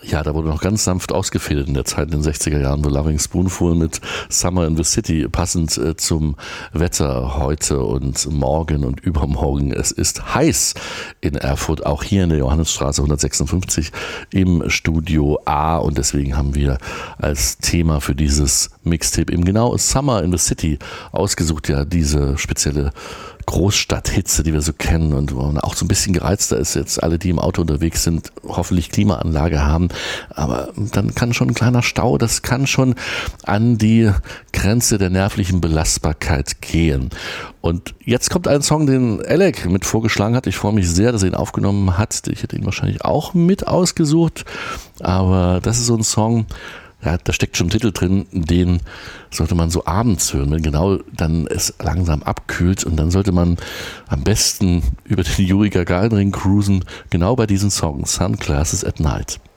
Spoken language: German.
Ja, da wurde noch ganz sanft ausgefädelt in der Zeit in den 60er Jahren, The Loving Spoonful mit Summer in the City, passend zum Wetter heute und morgen und übermorgen. Es ist heiß in Erfurt, auch hier in der Johannesstraße 156 im Studio A, und deswegen haben wir als Thema für dieses Mixtape eben genau Summer in the City ausgesucht, ja, diese spezielle Großstadthitze, die wir so kennen und wo man auch so ein bisschen gereizter ist, jetzt alle, die im Auto unterwegs sind, hoffentlich Klimaanlage haben, aber dann kann schon ein kleiner Stau, das kann schon an die Grenze der nervlichen Belastbarkeit gehen. Und jetzt kommt ein Song, den Alec mit vorgeschlagen hat. Ich freue mich sehr, dass er ihn aufgenommen hat. Ich hätte ihn wahrscheinlich auch mit ausgesucht, aber das ist so ein Song, ja, da steckt schon ein Titel drin, den sollte man so abends hören, wenn genau dann es langsam abkühlt, und dann sollte man am besten über den Yuri Gagarin Ring cruisen, genau bei diesem Song, Sunglasses at Night.